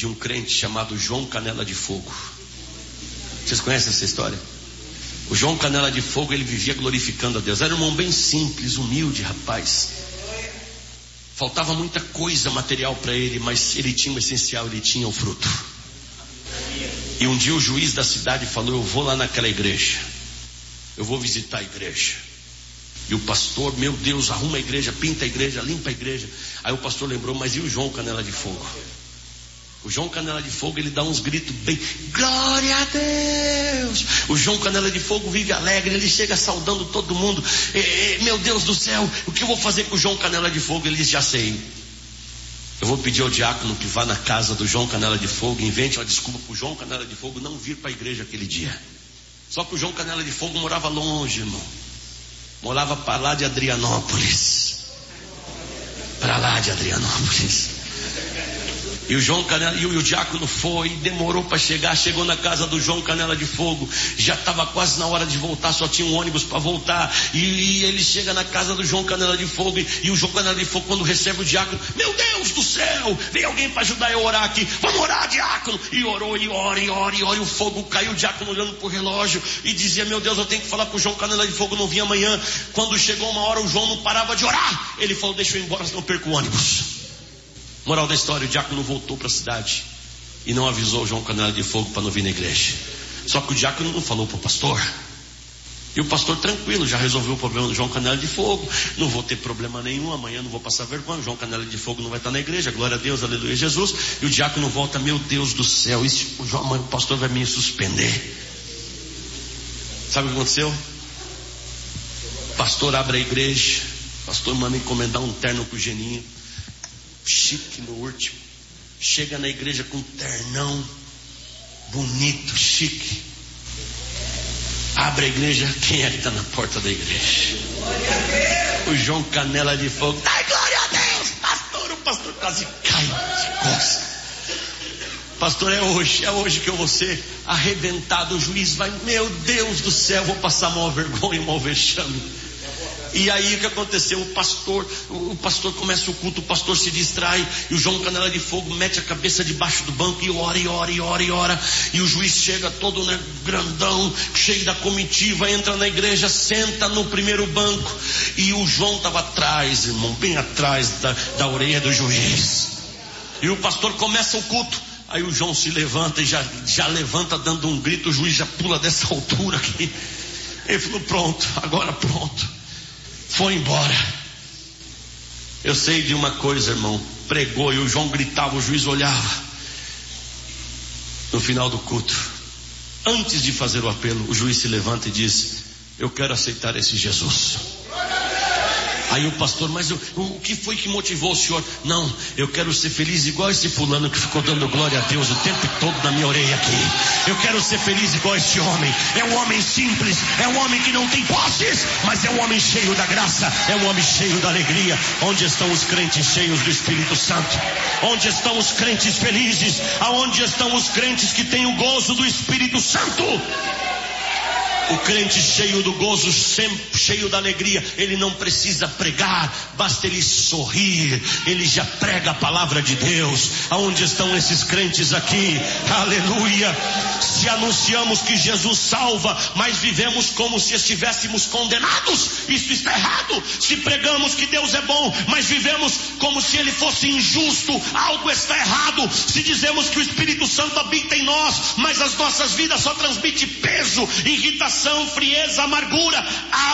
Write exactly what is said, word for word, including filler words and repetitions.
de um crente chamado João Canela de Fogo. Vocês conhecem essa história? O João Canela de Fogo, ele vivia glorificando a Deus. Era um irmão bem simples, humilde, rapaz. Faltava muita coisa material para ele, mas ele tinha o essencial, ele tinha o fruto. E um dia o juiz da cidade falou: eu vou lá naquela igreja, eu vou visitar a igreja. E o pastor, meu Deus, arruma a igreja, pinta a igreja, limpa a igreja. Aí o pastor lembrou: mas e o João Canela de Fogo? O João Canela de Fogo, ele dá uns gritos bem, glória a Deus. O João Canela de Fogo vive alegre, ele chega saudando todo mundo. E, e, meu Deus do céu, o que eu vou fazer com o João Canela de Fogo? Ele diz: já sei. Eu vou pedir ao diácono que vá na casa do João Canela de Fogo, invente uma desculpa para o João Canela de Fogo não vir para a igreja aquele dia. Só que o João Canela de Fogo morava longe, irmão. Morava para lá de Adrianópolis. Para lá de Adrianópolis. E o João Canela, e o, e o diácono foi, demorou para chegar, chegou na casa do João Canela de Fogo, já estava quase na hora de voltar, só tinha um ônibus para voltar, e, e ele chega na casa do João Canela de Fogo, e, e o João Canela de Fogo, quando recebe o diácono: meu Deus do céu, vem alguém para ajudar eu a orar aqui, vamos orar, diácono. E orou, e ora, e ora, e ora, e o fogo caiu, o diácono olhando para o relógio, e dizia: meu Deus, eu tenho que falar para o João Canela de Fogo não vir amanhã. Quando chegou uma hora, o João não parava de orar, ele falou: deixa eu ir embora, senão eu perco o ônibus. Moral da história: o diácono voltou para a cidade e não avisou o João Canela de Fogo para não vir na igreja. Só que o diácono não falou para o pastor. E o pastor, tranquilo, já resolveu o problema do João Canela de Fogo. Não vou ter problema nenhum, amanhã não vou passar vergonha. O João Canela de Fogo não vai estar na igreja, glória a Deus, aleluia, Jesus. E o diácono volta: meu Deus do céu, isso, o, João, o pastor vai me suspender. Sabe o que aconteceu? O pastor abre a igreja, o pastor manda encomendar um terno com o Geninho, chique no último. Chega na igreja com um ternão bonito, chique. Abre a igreja, quem é que está na porta da igreja? O João Canela de Fogo. Ai, glória a Deus, pastor. O pastor quase cai de costas. Pastor, é hoje, é hoje que eu vou ser arrebentado. O juiz vai, meu Deus do céu, vou passar mal vergonha, mal vexame. E aí o que aconteceu? O pastor, o pastor começa o culto, o pastor se distrai, e o João Canela de Fogo mete a cabeça debaixo do banco e ora, e ora, e ora, e ora. E o juiz chega todo, né, grandão, cheio da comitiva, entra na igreja, senta no primeiro banco. E o João estava atrás, irmão, bem atrás da, da orelha do juiz. E o pastor começa o culto. Aí o João se levanta e já, já levanta dando um grito, o juiz já pula dessa altura aqui. Ele falou: pronto, agora pronto. Foi embora. Eu sei de uma coisa, irmão. Pregou e o João gritava, o juiz olhava. No final do culto, antes de fazer o apelo, o juiz se levanta e diz: eu quero aceitar esse Jesus. Aí o pastor: mas o, o que foi que motivou o senhor? Não, eu quero ser feliz igual esse fulano que ficou dando glória a Deus o tempo todo na minha orelha aqui. Eu quero ser feliz igual esse homem. É um homem simples, é um homem que não tem posses, mas é um homem cheio da graça, é um homem cheio da alegria. Onde estão os crentes cheios do Espírito Santo? Onde estão os crentes felizes? Aonde estão os crentes que têm o gozo do Espírito Santo? O crente cheio do gozo, sempre cheio da alegria, ele não precisa pregar, basta ele sorrir, ele já prega a palavra de Deus. Aonde estão esses crentes aqui? Aleluia! Se anunciamos que Jesus salva, mas vivemos como se estivéssemos condenados, isso está errado. Se pregamos que Deus é bom, mas vivemos como se ele fosse injusto, algo está errado. Se dizemos que o Espírito Santo habita em nós, mas as nossas vidas só transmitem peso, irritação, frieza, amargura,